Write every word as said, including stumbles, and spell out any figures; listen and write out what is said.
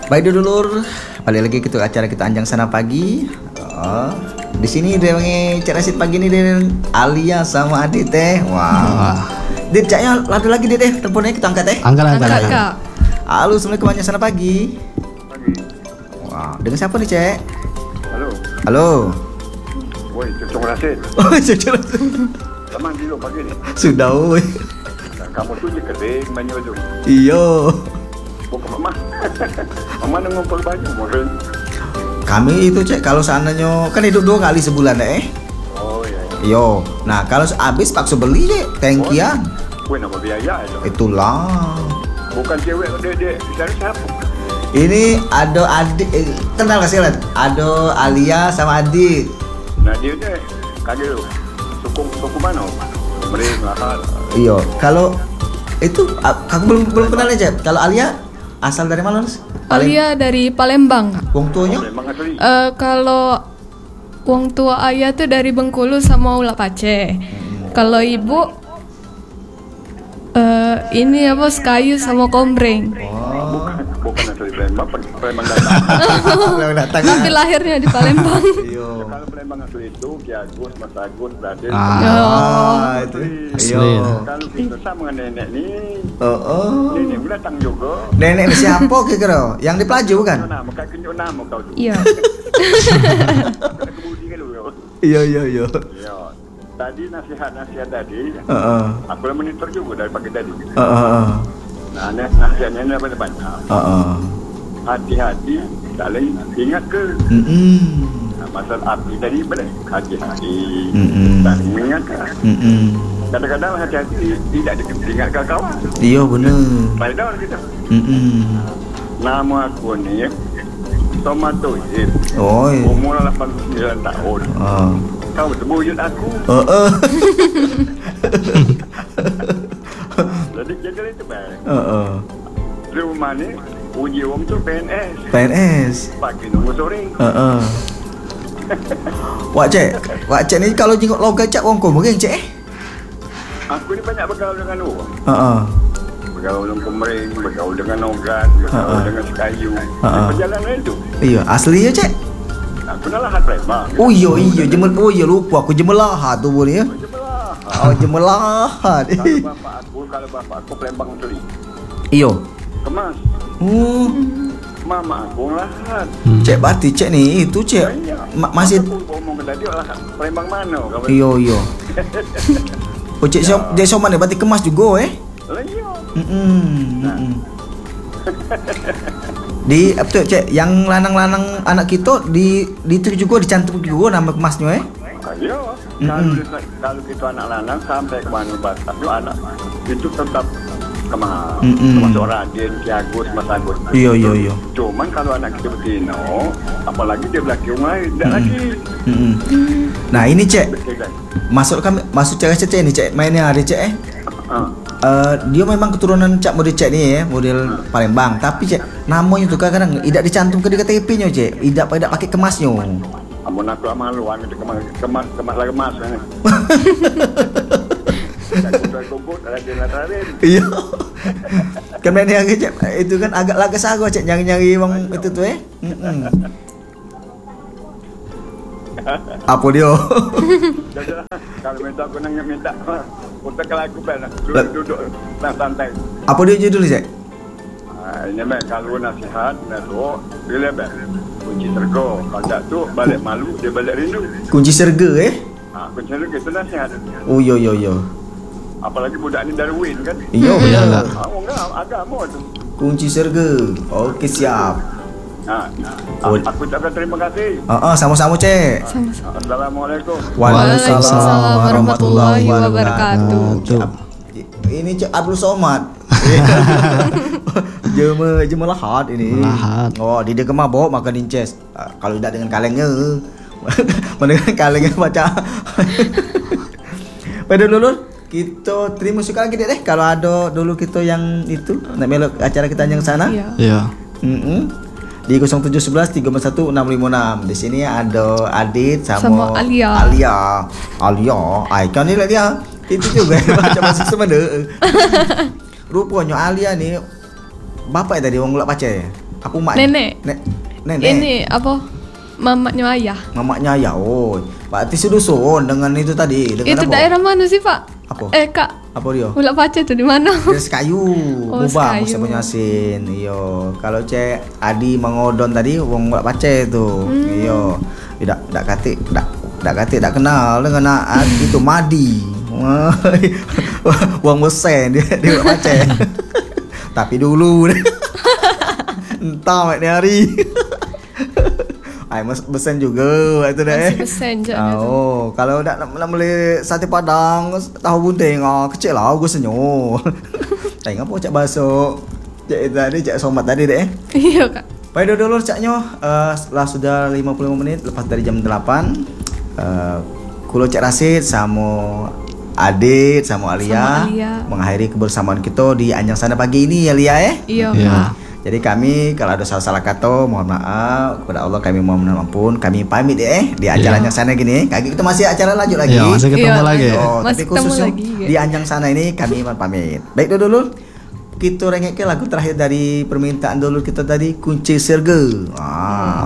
Baik dulur, balik lagi ke acara kita Anjang Sana Pagi. Oh, di sini dia cek rasit pagi ini dengan Alia sama Adit teh. Wah. Wow. Dit, caknya ada lagi Dit teh, teleponnya kita angkat teh. Angkat angkat. Angkat, Kak. Halo, Assalamualaikum Anjang Sana Pagi. Pagi. Wow, dengan siapa nih, Cek? Halo. Halo. Woi, Cucung Rasid. Oh, Cucung Rasid. Teman dulu pagi ni. Sudah, woi. Kamu tu je kering banyak tu. Iyo. Bukan mama. Mama nak ngumpul baju mungkin. Kami itu Cek, kalau seandainya kan hidup dua kali sebulan deh. Oh ya. Yo, nah kalau habis paksa beli Cek, tangkian. Woi, nama biaya itu. Itulah. Bukan cewek dia dia dari siapa? Ini ada adik, eh, kenal kasih lihat. Ada Alia sama Adit. Nah dia ni kaget tu. Suku suku mana? Mereka Lahad. Iya, kalau itu aku belum belum kenal aja. Kalau Alia asal dari mana, Nus? Alia dari Palembang, Kak. Wong tuanya? Memang asli. Eh, kalau wong tua ayah tuh dari Bengkulu sama Ula Pace. Kalau ibu eh ini apa Sekayu sama Kombreng. Oh, Bukan asli Palembang, Palembang datang. belum datang. Tapi lahirnya di Palembang. Iya. Kalau Palembang asli itu Ki Agus, Mas Agus, Raden. Ah. Ah, itu. Asli. Iya. Kalau kita sama dengan nenek ni, Oh, oh. nenek pun datang juga. Nenek ni siapa kira? Yang di Pelaju bukan? Nama kau tunjuk nama kau tu. Iya. Kena kebudi kan lu. Iya, iya, iya. Ya. Tadi nasihat-nasihat tadi, Heeh. aku dah monitor juga dari pagi tadi. Heeh. Nah, nasihatnya ni apa banyak. Heeh. Hati-hati, saling ingat ke. Mm. Nah, masalah api tadi benar. Hati-hati, Mm-mm. saling ingatkan. Mm. Kadang-kadang hati-hati tidak diingatkan kawan. Iya benar. Padahal kita. Mm. Nama aku ni Tomato Ip. Oh. iya. Umur lapan puluh sembilan tahun. Ah. Kau terbuyut aku. Heeh. Jadi jadi itu baik. Heeh. Di rumah ni uji orang tu P N S. P N S. Pagi nunggu sore. Heeh. Wak Cek, Wak Cek ni kalau jenguk logat cak wong ko mungkin Cek eh? Aku ni banyak bergaul dengan orang. Heeh. Bergaul dengan Komering, bergaul dengan Ogat, bergaul Ha-ha. dengan Sekayu. Ha-ha. Di perjalanan itu, Iya, asli ya Cek. aku nak lahat Palembang. Oh iya iya jemel oh iya lupa aku jemelahat tu boleh ya. Sebelah. Oh jemelahat. Kalau bapak aku, kalau bapak aku Palembang asli. Iyo. Kemas. Oh, Mama aku lahat. Cek berarti Cek ni itu Cek Iya. ma- masih Aku ngomong ke tadi lahat. Palembang mana kau? iyo iyo. Oh Cek som dia soman ni berarti kemas juga eh. Lah iya. Mm-mm. Mm-mm. Di apa tu Cek yang lanang-lanang anak kita di di itu juga dicantum juga nama kemasnya eh. Ayo, Mm-mm. kalau kalau kita anak lanang sampai ke mana batas itu anak itu tetap kemana? Mm-mm. Termasuk Raden, Ki Agus, Mas Agus. Iya iya iya. Cuman kalau anak kita betina, apalagi dia belaki orang lain, tidak lagi. Mm-mm. Nah ini Cek Betul kan? masuk kami masuk Cek Cek ni Cek mainnya ada Cek eh. Ah, Uh, dia memang keturunan Cak model Cek ni ya, model Palembang. Tapi Cek namanya tu kadang tidak dicantum ke di K T P-nya Cek. Tidak tidak pakai kemasnya. amun aku malu, anu itu kemas kemas kemas lagi kemas kan? Aku gugut Raden Raden. Iya. Kan mainnya agak Cek itu kan agak laga sago Cek nyari-nyari wong itu tu eh. Mm-mm. Apa dia? Dah kalau minta aku nang minta, untuk kalau aku pernah duduk duduk nah santai. Apa dia judul Cek? Ah, ini mek kalau nasihat, nak tu bila mek kunci sergo. Kalau tak tu balik malu, dia balik rindu. Kunci serga eh. Ah, kunci sergo itu nasihat. Oh yo yo yo. Apalagi budak ni Darwin kan. Iya benar. Ah, orang agama tu. Kunci serga. Okey siap. Ah, Oh. aku ucapkan terima kasih. Ah uh, sama-sama Cek. Sama-sama. Assalamualaikum. Waalaikumsalam warahmatullahi wabarakatuh. Ini Cek Abdul Somad. Jema jema lahat ini. Lahat. Oh, di dia kemah bawa makan inces. Uh, kalau tidak dengan kalengnya. Mana dengan kalengnya baca. Pada dulu kita terima suka lagi deh kalau ada dulu kita yang itu nak melok acara kita yang sana. Iya. Iya. Mm-mm. Di nol tujuh satu satu tiga empat satu enam lima enam. Di sini ada Adit sama, Sama Alia. Alia. Alia. Icon ni lah dia. Itu juga macam masih sama dia. Rupanya Alia ni bapak tadi orang ulak pacar. Apa mak? Nenek. Nek, nenek. Ini apa? Mamaknya ayah. Mamaknya ayah. Oh, berarti sedusun dengan itu tadi. Dengan Itu apa? daerah mana sih, Pak? Apa? Eh, Kak. Apa dia? Ulak Pace tuh di mana? Dia sekayu. Oh, Mubah Sekayu. masa punya asin. Iyo. Kalau cek Adi mengodon tadi wong Ulak Pace tu. Hmm. Iyo. Dak dak katik dak dak katik dak kenal dengan nak itu Madi. Wong besen dia dia Ulak Pace. Tapi dulu entah mak ni hari. Ai mas besen juga waktu dah eh. Masih besen je. Oh, kalau nak nak, nak beli sate padang tahu bunting ah kecil lah aku senyum. Tengok apa cak basuk. Cak tadi cak somat tadi deh. Iya, Kak. Baik dulu caknya uh, setelah sudah lima puluh lima menit lepas dari jam delapan uh, kulo Cak Rasid sama Adit sama Alia, Sama Alia. mengakhiri kebersamaan kita di Anjang Sana pagi ini ya Lia eh. Iya. Ya. Jadi kami kalau ada salah-salah kata mohon maaf kepada Allah, kami mohon ampun. Kami pamit eh di acara Ya. Anjang Sana gini. Kaki kita masih acara lanjut lagi. Ya, masih ketemu Iya, lagi. Oh, Masih tapi ketemu khususnya lagi, ya. di Anjang Sana ini kami mohon pamit. Baik dulu dulu. Kita rengek ke lagu terakhir dari permintaan dulu kita tadi, Kunci Surga. Ah,